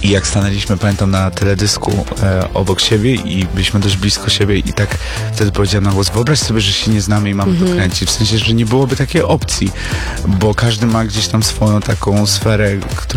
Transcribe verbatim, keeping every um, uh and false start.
I jak stanęliśmy, pamiętam, na teledysku e, obok siebie i byliśmy dość blisko siebie i tak wtedy powiedziałem na głos, wyobraź sobie, że się nie znamy i mamy mm-hmm. to kręcić. W sensie, że nie byłoby takiej opcji, bo każdy ma gdzieś tam swoją taką sferę,